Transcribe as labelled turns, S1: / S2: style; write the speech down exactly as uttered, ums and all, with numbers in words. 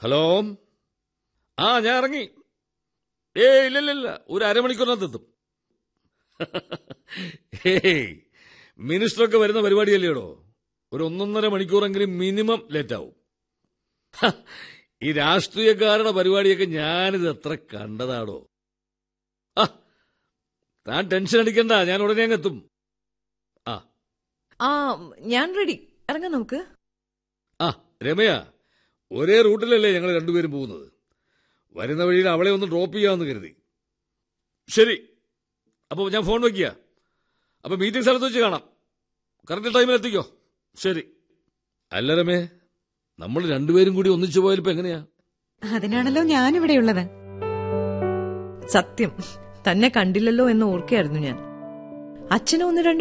S1: Hello. ആ ഞാൻ ഇറങ്ങി. ഏ ഇല്ലല്ല, ഒരു അരമണിക്കൂറിനകത്ത് എത്തും. ഏയ് മിനിസ്റ്ററൊക്കെ വരുന്ന പരിപാടിയല്ലേടോ, ഒരു ഒന്നൊന്നര മണിക്കൂറെങ്കിലും മിനിമം ലേറ്റാവും. ഈ രാഷ്ട്രീയക്കാരുടെ പരിപാടിയൊക്കെ ഞാനിത് എത്ര കണ്ടതാടോ. ആ താൻ ടെൻഷൻ അടിക്കണ്ട, ഞാൻ ഉടനെ അങ്ങ് എത്തും. ആ
S2: ആ ഞാൻ റെഡി, ഇറങ്ങാം നമുക്ക്.
S1: ആ രമയ, ഒരേ റൂട്ടിലല്ലേ ഞങ്ങൾ രണ്ടുപേരും പോകുന്നത്. വരുന്ന വഴിയിൽ അവളെ ഒന്ന് ഡ്രോപ്പ് ചെയ്യാമെന്ന് കരുതി. ശരി, അപ്പോൾ ഞാൻ ഫോൺ വയ്ക്കുക. അപ്പോൾ മീറ്റിംഗ് സ്ഥലത്ത് വെച്ച് കാണാം. കറക്റ്റ് ടൈമിൽ എത്തിക്കോ. ശരി. അല്ല രമേ, നമ്മൾ രണ്ടുപേരും കൂടി ഒന്നിച്ചു പോയാലിപ്പോ എങ്ങനെയാ?
S3: അതിനാണല്ലോ ഞാനിവിടെയുള്ളത്.
S2: സത്യം, തന്നെ കണ്ടില്ലല്ലോ എന്ന് ഓർക്കുകയായിരുന്നു ഞാൻ. അച്ഛനും ഒന്ന് രണ്ട്